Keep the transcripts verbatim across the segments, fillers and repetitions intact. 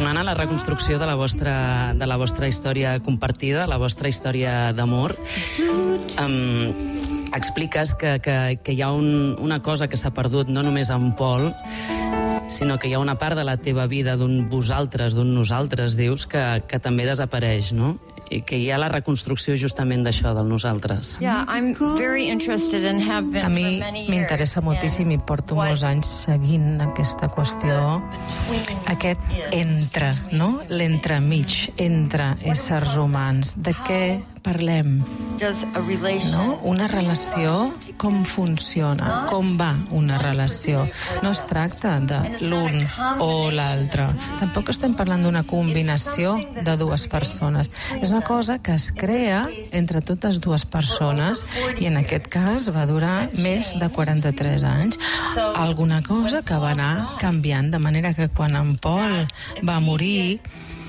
tornant a la reconstrucció de la vostra, de la vostra història compartida, la vostra història d'amor, um, expliques que, que, que hi ha un, una cosa que s'ha perdut no només en Pol, sinó que hi ha una part de la teva vida, d'un vosaltres, d'un nosaltres, dius, que, que també desapareix, no? I que hi ha la reconstrucció justament d'això, del nosaltres. Yeah, I'm very interested and have been A mi m'interessa moltíssim i porto molts anys seguint aquesta qüestió, aquest entre, no? L'entremig, entre éssers humans. De què parlem? No? Una relació, com funciona? Com va una relació? No es tracta de l'un o l'altre. Tampoc estem parlant d'una combinació de dues persones. És una cosa que es crea entre totes dues persones i en aquest cas va durar més de quaranta-tres anys. Alguna cosa que va anar canviant, de manera que quan en Pol va morir,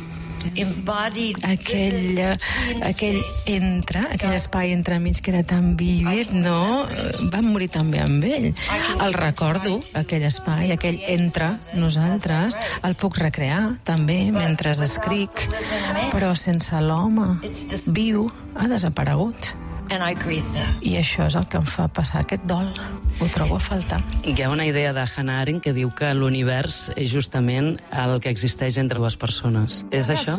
aquell, aquell entre, aquell espai entremig que era tan vívid, no? Va morir també amb ell. El recordo, aquell espai, aquell entre nosaltres, el puc recrear també mentre escric, però sense l'home viu ha desaparegut. I això és el que em fa passar aquest dol. Ho trobo a faltar. Hi ha una idea de Hannah Arendt que diu que l'univers és justament el que existeix entre dues persones. És això?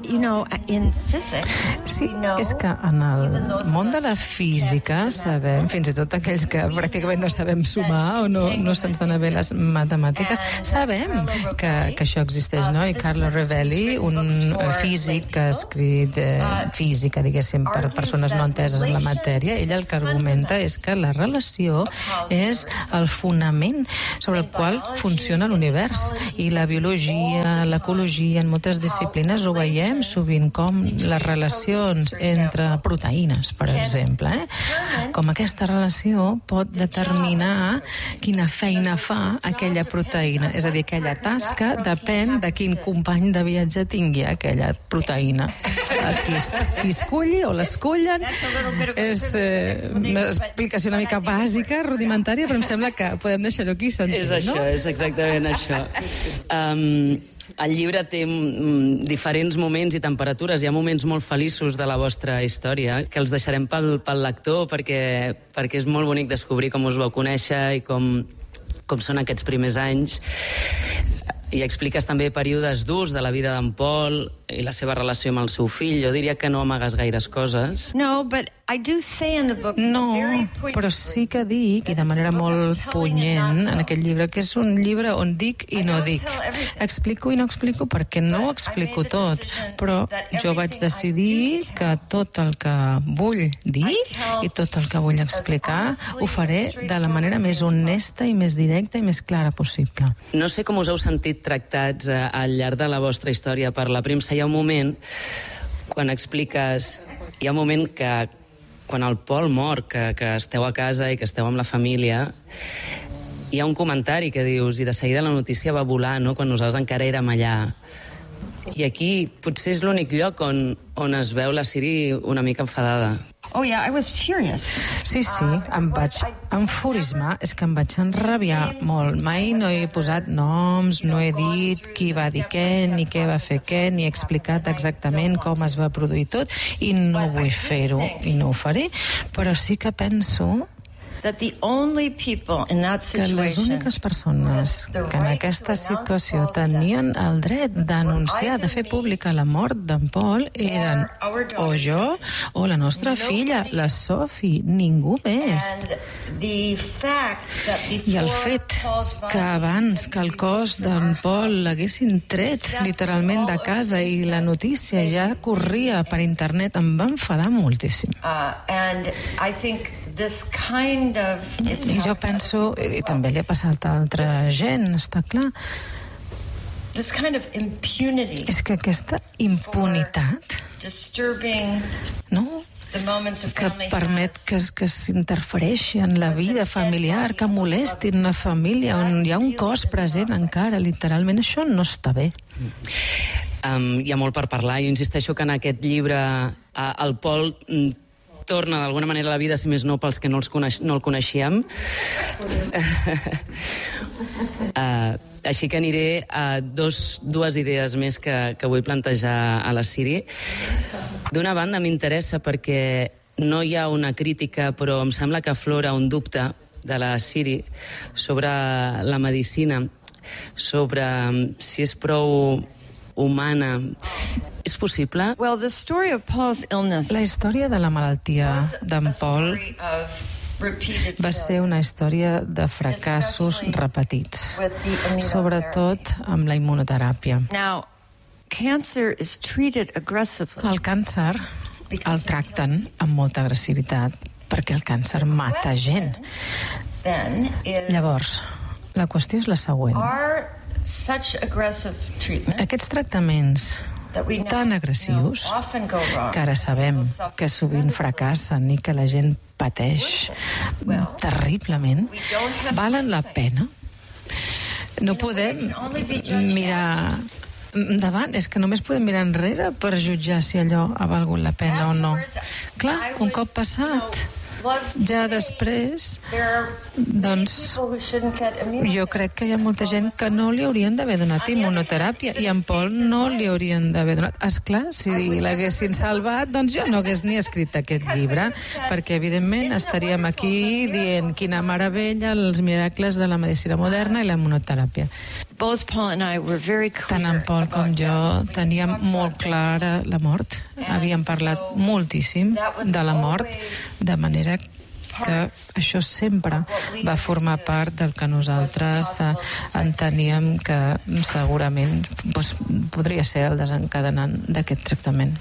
Sí, és que en el món de la física sabem, fins i tot aquells que pràcticament no sabem sumar o no, no se'ns donen bé les matemàtiques, sabem que, que això existeix, no? I Carlo Rovelli, un físic que ha escrit eh, física, diguéssim, per persones no enteses en la matèria, ell el que argumenta és que la relació és el fonament sobre el qual funciona l'univers, i la biologia, l'ecologia, en moltes disciplines ho veiem sovint, com les relacions entre proteïnes, per exemple, eh? Com aquesta relació pot determinar quina feina fa aquella proteïna, és a dir, aquella tasca depèn de quin company de viatge tingui aquella proteïna. Qui es, qui esculli o l'escullen és eh, una explicació una mica bàsica, rudimentària, però em sembla que podem deixar-ho aquí sentit, és això, no? És exactament això. Um, el llibre té mm, diferents moments i temperatures. Hi ha moments molt feliços de la vostra història que els deixarem pel, pel lector perquè, perquè és molt bonic descobrir com us vau conèixer i com, com són aquests primers anys. I expliques també períodes durs de la vida d'en Pol i la seva relació amb el seu fill. Jo diria que no amagues gaires coses. No, but I do say in the book, no, però sí que dic, i de manera molt punyent, en aquest llibre, que és un llibre on dic i no dic. Explico i no explico perquè no ho explico tot, però jo vaig decidir que tot el que vull dir i tot el que vull explicar ho faré de la manera més honesta i més directa i més clara possible. No sé com us heu sentit tractats eh, al llarg de la vostra història per la premsa. Hi ha un moment, quan expliques, hi ha un moment que quan el Pol mor, que, que esteu a casa i que esteu amb la família, hi ha un comentari que dius, i de seguida la notícia va volar, no?, quan nosaltres encara érem allà. I aquí potser és l'únic lloc on, on es veu la Siri una mica enfadada. Oh yeah, I was furious. Sí, sí, em vaig enfurismar, és que em vaig enrabiar molt. Mai no he posat noms, no he dit qui va dir què, ni què va fer què, ni he explicat exactament com es va produir tot, i no vull fer-ho, i no ho faré, però sí que penso that the only people in that que les úniques persones que en aquesta situació tenien el dret d'anunciar, de fer pública la mort d'en Pol eren o jo o la nostra filla, la Sophie, ningú més. I el fet que abans que el cos d'en Pol l'haguessin tret literalment de casa i la notícia ja corria per internet em va enfadar moltíssim. And I think this kind of... I jo penso, i també li ha passat a altra gent, està clar, this kind of impunity, és que aquesta impunitat, disturbing, no?, que permet que, que s'interfereixi en la vida familiar, que molesti una família on hi ha un cos present encara, literalment, això no està bé. Um, hi ha molt per parlar. Jo insisteixo que en aquest llibre uh, el Pol torna d'alguna manera a la vida, si més no pels que no, els coneix, no el coneixíem. uh, així que aniré a dos, dues idees més que, que vull plantejar a la Siri. D'una banda m'interessa perquè no hi ha una crítica, però em sembla que aflora un dubte de la Siri sobre la medicina, sobre si és prou humana. És possible? Well, the story of Paul's illness La història de la malaltia d'en Paul va ser una història de fracassos repetits, sobretot amb la immunoteràpia. Now, cancer is treated aggressively. El càncer el tracten amb molta agressivitat perquè el càncer mata gent. Then is, Llavors, la qüestió és la següent. are such aggressive treatments Aquests tractaments that we now tan know agressius, often go wrong. que ara sabem que sovint fracassen i que la gent pateix terriblement, valen la pena? No podem mirar endavant, és que només podem mirar enrere per jutjar si allò ha valgut la pena o no. Clar, un cop passat, ja després, doncs, jo crec que hi ha molta gent que no li haurien d'haver donat immunoteràpia i en Paul no li haurien d'haver donat. Esclar, si l'haguessin salvat, doncs jo no hagués ni escrit aquest llibre, perquè evidentment estaríem aquí dient quina meravella, els miracles de la medicina moderna i la immunoteràpia. Both Paul and I were very Tant en clear Paul com about jo death. teníem molt clara la mort. Havíem parlat moltíssim de la mort, de manera que això sempre va formar part del que nosaltres eh, enteníem que segurament doncs, podria ser el desencadenant d'aquest tractament.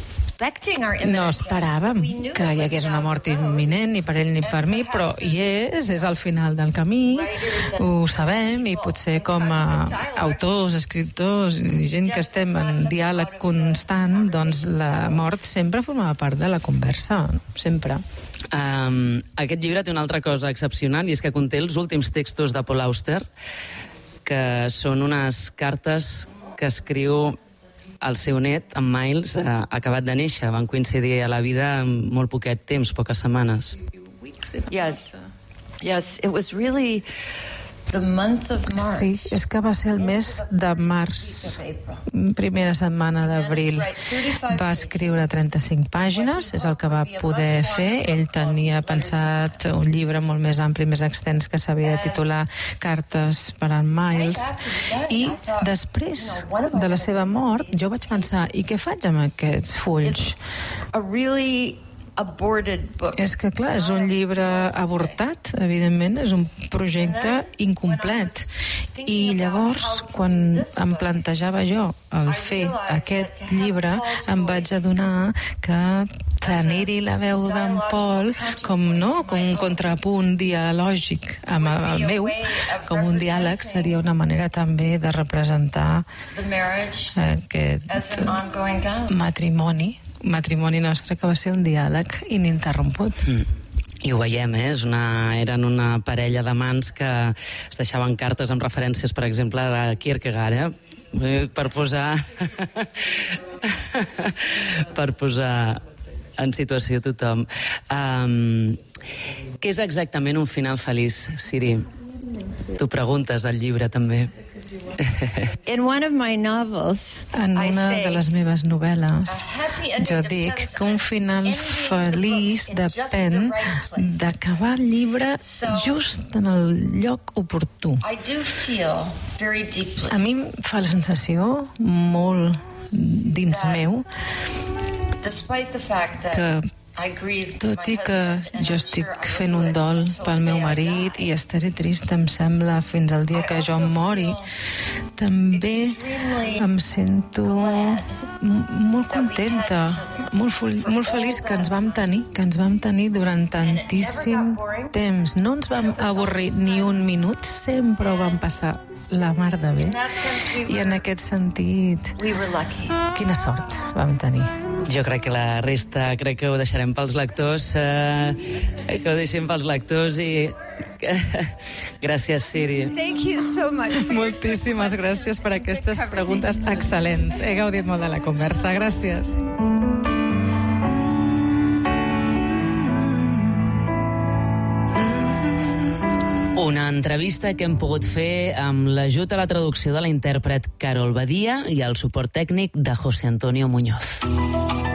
No esperàvem que hi hagués una mort imminent ni per ell ni per mi, però hi és, és al final del camí, ho sabem, i potser com a autors, escriptors i gent que estem en diàleg constant, doncs la mort sempre formava part de la conversa, sempre. Um, aquest llibre té una altra cosa excepcional, i és que conté els últims textos de Paul Auster, que són unes cartes que escriu el seu net, en Miles, eh, acabat de néixer. Van coincidir a la vida en molt poquet temps, poques setmanes. Yes. Yes, it was really the month of March. Sí, és que va ser el mes de març, primera setmana d'abril. Va escriure trenta-cinc pàgines, és el que va poder fer. Ell tenia pensat un llibre molt més ampli, més extens, que s'havia de titular Cartes per a Miles. I després de la seva mort, jo vaig pensar, i què faig amb aquests fulls? A really aborted book. És que, clar, és un llibre avortat, evidentment, és un projecte incomplet. I llavors, quan em plantejava jo el fer aquest llibre, em vaig adonar que tenir-hi la veu d'en Paul com, no, com un contrapunt dialògic amb el, el meu, com un diàleg, seria una manera també de representar aquest matrimoni matrimoni nostre, que va ser un diàleg ininterromput. Mm. I ho veiem, eh? És una, eren una parella d'amants que es deixaven cartes amb referències, per exemple, de Kierkegaard, eh? Per posar... per posar en situació tothom. Um, què és exactament un final feliç, Siri? Tu preguntes al llibre, també. In one of my novels, en una de les meves novel·les, jo dic que un final feliç depèn d'acabar el llibre just en el lloc oportú. A mi em fa la sensació molt dins meu que, tot i que jo estic fent un dol pel meu marit i estaré trist, em sembla, fins al dia que jo em mori, també em sento molt contenta, molt, molt feliç que ens vam tenir, que ens vam tenir durant tantíssim temps. No ens vam avorrir ni un minut, sempre ho vam passar la mar de bé. I en aquest sentit, quina sort vam tenir. Jo crec que la resta, crec que ho deixarem pels lectors, eh, que ho deixem pels lectors i... Gràcies, Siri. Thank you so much. Moltíssimes gràcies per aquestes preguntes excel·lents. He gaudit molt de la conversa. Gràcies. Una entrevista que hem pogut fer amb l'ajut a la traducció de la intèrpret Carol Badia i el suport tècnic de José Antonio Muñoz.